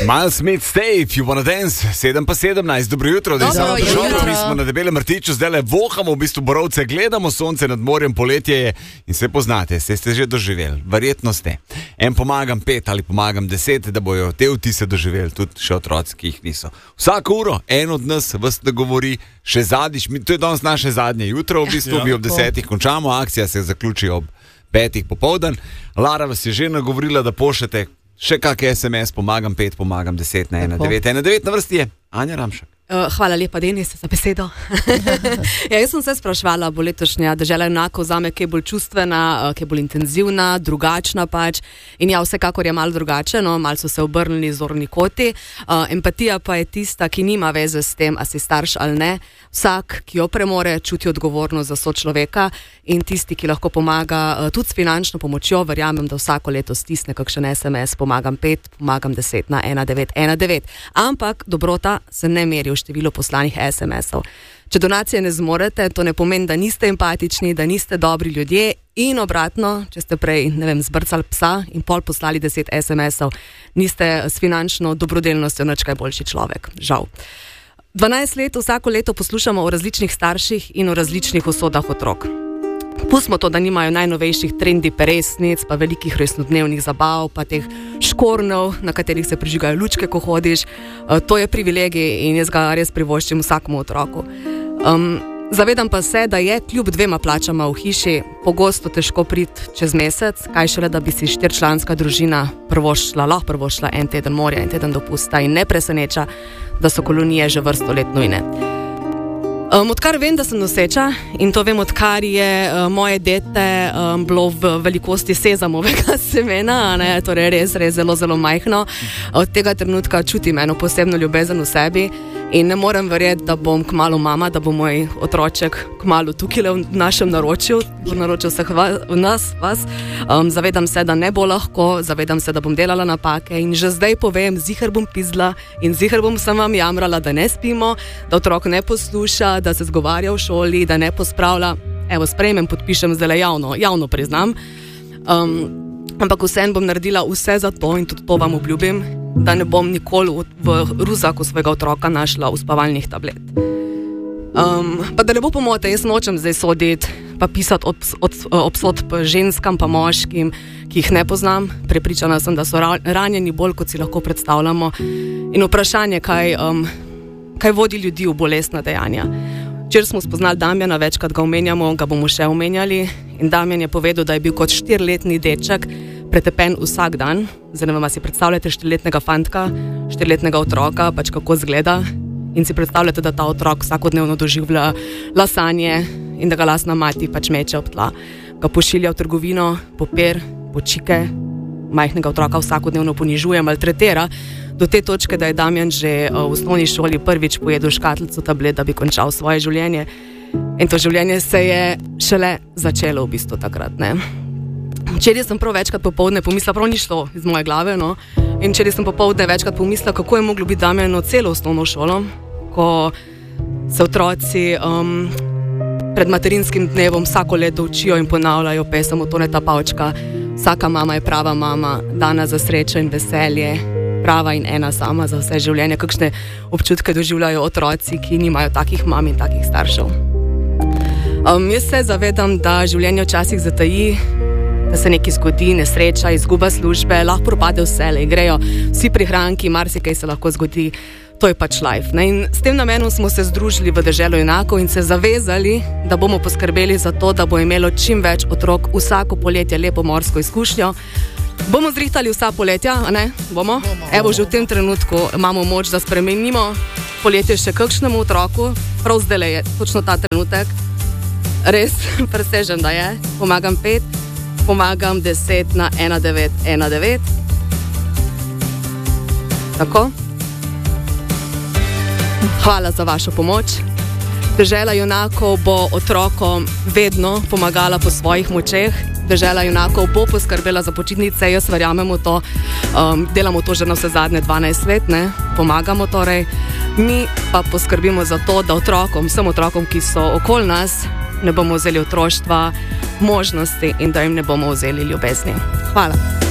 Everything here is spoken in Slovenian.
Miles Smith, stay if you wanna dance. 7:17, dobro jutro, da je samo državno. Mi smo na Debelem rtiču, zdaj le vohamo, v bistvu borovce, gledamo sonce nad morjem, poletje je in se poznate, ste že doživeli, verjetno ste. En pomagam 5 ali pomagam 10, da bojo te vtise doživeli, tudi še otroci, ki jih niso. Vsako uro, en od nas vas da govori, še zadnjič, to je danes naše zadnje jutro, v bistvu mi ob 10 končamo, akcija se zaključi ob 5 popoldan. Lara vas je že nagovorila, da pošljete še kak SMS, pomagam 5, pomagam 10 na 1919. Na vrsti je Anja Ramšak. Hvala lepa, Denis, za besedo. Jaz sem se spraševala, bo letošnja Dežela junakov zame kaj bolj čustvena, kaj bolj intenzivna, drugačna pač. In ja, vsekakor je malo drugače, no, malo so se obrnili zorni koti. Empatija pa je tista, ki nima veze s tem, a si starš ali ne. Vsak, ki jo premore, čuti odgovornost za sočloveka in tisti, ki lahko pomaga tudi s finančno pomočjo, verjamem, da vsako leto stisne kakšen SMS, pomagam 5, pomagam 10 na 1919. Ampak dobrota se ne meri v število poslanih SMS-ov. Če donacije ne zmorete, to ne pomeni, da niste empatični, da niste dobri ljudje in obratno, če ste prej, zbrcali psa in pol poslali 10 SMS-ov, niste s finančno dobrodelnostjo nič kaj boljši človek. Žal. 12 let vsako leto poslušamo o različnih starših in o različnih usodah otrok. Pustimo to, da nimajo najnovejših trendi peresnic, pa velikih resnodnevnih zabav, pa teh škornov, na katerih se prižigajo lučke, ko hodiš. To je privilegij in jaz ga res privoščim vsakemu otroku. Zavedam pa se, da je kljub 2 plačama v hiši pogosto težko priti čez mesec, kaj šele, da bi si 4-članska družina lahko prvošla en teden morja, en teden dopusta in ne preseneča, da so kolonije že vrsto let nujne. Odkar vem, da sem noseča in to vem, odkar je moje dete bilo v velikosti sezamovega semena, torej res zelo, zelo majhno, od tega trenutka čutim eno posebno ljubezen v sebi in ne morem verjeti, da bom kmalu mama, da bo moj otroček kmalu tukaj v našem naročju, v naročju vseh vas. Zavedam se, da ne bo lahko, zavedam se, da bom delala napake in že zdaj povem, ziher bom pizdla in ziher bom sem vam jamrala, da ne spimo, da otrok ne posluša, da se zgovarja v šoli, da ne pospravlja. Evo, sprejmem, podpišem zdaj javno priznam. Ampak vsem bom naredila vse za to in tudi to vam obljubim, da ne bom nikoli v ruzaku svojega otroka našla uspavalnih tablet. Pa da ne bo pomote, jaz nočem zdaj soditi pa pisati obsodb ženskam pa moškim, ki jih ne poznam. Prepričana sem, da so ranjeni bolj, kot si lahko predstavljamo. In vprašanje, kaj vodi ljudi v bolestna dejanja. Včeraj smo spoznali Damjana, večkrat ga omenjamo, ga bomo še omenjali. In Damjan je povedal, da je bil kot 4-letni deček pretepen vsak dan. Zdaj ne vem, si predstavljate 4-letnega fantka, 4-letnega otroka, pač kako zgleda. In si predstavljate, da ta otrok vsakodnevno doživlja lasanje in da ga lastna mati pač meče ob tla. Ga pošilja v trgovino, popir, počike, majhnega otroka vsakodnevno ponižuje, maltretira, do te točke, da je Damjan že v osnovni šoli prvič pojedel škatlico tablet, da bi končal svoje življenje. In to življenje se je šele začelo v bistvu takrat, ne. Včeraj sem prav večkrat popoldne pomislila, prav ni šlo iz moje glave, no. In včeraj sem popoldne večkrat pomislila, kako je moglo biti Damjano celo osnovno šolo, ko se otroci pred materinskim dnevom vsako leto učijo in ponavljajo pesem Toneta Pavčka. Vsaka mama je prava mama, dana za srečo in veselje, prava in ena sama za vse življenje. Kakšne občutke doživljajo otroci, ki nimajo takih mam in takih staršev. Jaz se zavedam, da življenje včasih zataji, da se nekaj zgodi, nesreča, izguba službe, lahko propade vse, grejo vsi prihranki, marsikaj se lahko zgodi. To je pač life, ne? In s tem namenom smo se združili v Deželo junakov in se zavezali, da bomo poskrbeli za to, da bo imelo čim več otrok vsako poletje lepo morsko izkušnjo. Bomo zrihtali vsa poletja, a ne? Bomo? Evo, že v tem trenutku imamo moč, da spremenimo poletje še kakšnemu otroku. Prav zdaj je točno ta trenutek. Res, presežem, da je. Pomagam 5, pomagam 10 na 1919. Tako? Hvala za vašo pomoč. Dežela junakov bo otrokom vedno pomagala po svojih močeh. Dežela junakov bo poskrbela za počitnice, jaz verjamem v to. Delamo to že na vse zadnje 12 let, ne? Pomagamo torej. Mi pa poskrbimo za to, da vsem otrokom, ki so okoli nas, ne bomo vzeli otroštva, možnosti in da jim ne bomo vzeli ljubezni. Hvala.